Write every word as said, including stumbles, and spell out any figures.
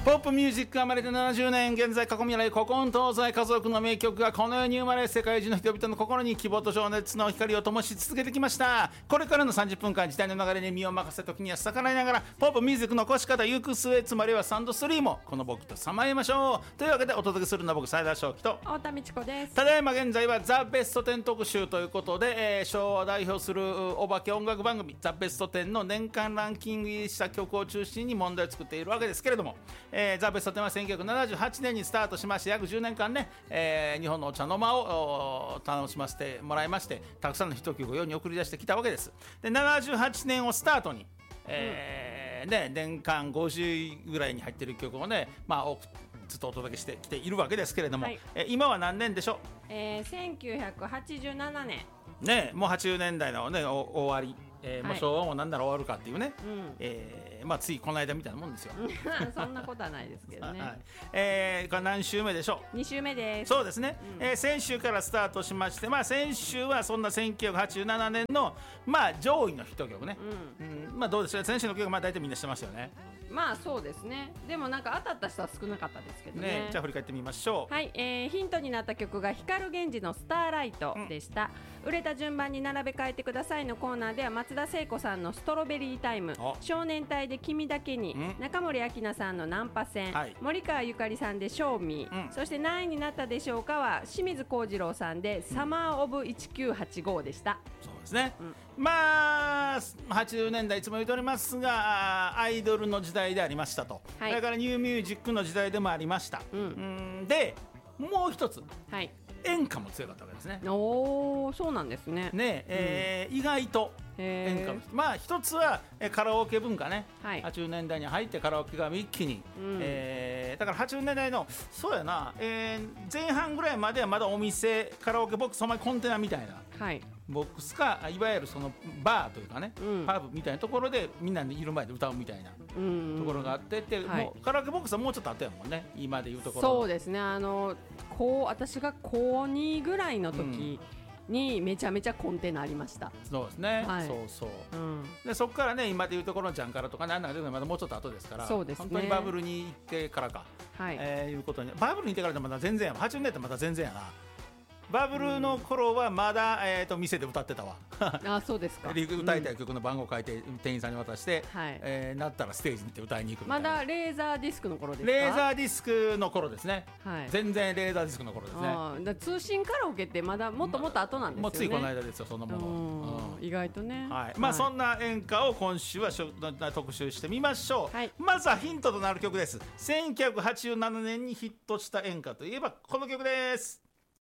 ポップミュージック生まれてななじゅうねん、現在過去未来古今東西家族の名曲がこの世に生まれ、世界中の人々の心に希望と情熱の光を灯し続けてきました。これからのさんじゅっぷんかん、時代の流れに身を任せ、時には逆らいながらポップミュージックの起こし方、行く末、つまりはサンドスリーもこの僕とさまえましょう。というわけでお届けするのは僕、斉田翔樹と太田美智子です。 ただいま現在はザ・ベストテン特集ということで、えー、昭和を代表するお化け音楽番組ザ・ベストテンの年間ランキング入りした曲を中心に問題を作っているわけですけれども、えー、ザ・ベストテンはせんきゅうひゃくななじゅうはちねんにスタートしまして、約じゅうねんかんね、えー、日本のお茶の間を楽しませてもらいまして、たくさんのヒット曲を世に送り出してきたわけです。でななじゅうはちねんをスタートに、えーね、年間ごじゅういぐらいに入っている曲をね、まあ、ずっとお届けしてきているわけですけれども、はい、え今は何年でしょう。 えー、せんきゅうひゃくはちじゅうななねんね、もうはちじゅうねんだいの、ね、終わり、えーはい、もう昭和も何なら終わるかっていうね、うんえーまあ、ついこの間みたいなもんですよそんなことはないですけどね、はいえー、これ何週目でしょう。 に週目です。 そうですね、うんえー、先週からスタートしまして、まあ、先週はそんなせんきゅうひゃくはちじゅうななねんの、まあ、上位のヒット曲ね、うんうんまあ、どうでしょう。先週の曲はまあ大体みんなしてましたよね。 まあそうですね。でもなんか当たった人は少なかったですけど ね, ねじゃあ振り返ってみましょう。 はい、えー、ヒントになった曲が光源氏のスターライトでした、うん、売れた順番に並べ替えてくださいのコーナーでは松田聖子さんのストロベリータイム、少年隊で君だけに、中森明菜さんのナンパ船、はい、森川ゆかりさんでショーミー、うん、そして何位になったでしょうかは清水幸次郎さんで、うん、サマーオブせんきゅうひゃくはちじゅうごでした。 そうですね、うん、まあはちじゅうねんだいいつも言っておりますが、アイドルの時代でありましたと、はい、それからニューミュージックの時代でもありました、うん、うんでもう一つ、はい演歌も強かったわけですね。 おー、そうなんですね。 ねえーうん、意外と演歌も、まあ一つはカラオケ文化ね、はい、はちじゅうねんだいに入ってカラオケが一気に、うんえー、だからはちじゅうねんだいのそうやな、えー、前半ぐらいまではまだお店カラオケボックス、お前コンテナみたいな、はい、ボックスかいわゆるそのバーというかね、うん、パブみたいなところでみんなでいる前で歌うみたいなところがあってって、はい、もうカラオケボックスはもうちょっとあったやもんね、今でいうところ。 そうですね、あのこう私が高にぐらいの時にめちゃめちゃコンテナありました、 うん、そうですね、はい、そうそう、うん、でそこからね今でいうところのジャンカラとかなんだけどまだもうちょっと後ですから、そうですね、本当にバブルに行ってからか、はいえー、いうことにバブルに行ってからでまだ全然やはちじゅうねんだいってまだ全然やな。バブルの頃はまだ、えー、と店で歌ってたわあ、そうですか。 歌いたい曲の番号を書いて店員さんに渡して、はいえー、なったらステージに行って歌いに行くみたいな。 まだレーザーディスクの頃ですか。 レーザーディスクの頃ですね、はい、全然レーザーディスクの頃ですね。 あだ通信カラオケってまだもっともっと後なんですよね、 ま、もうついこの間ですよそんなもの、 うん、意外とね、 はいまあ、そんな演歌を今週は特集してみましょう、はい、まずはヒントとなる曲です。せんきゅうひゃくはちじゅうななねんにヒットした演歌といえばこの曲です。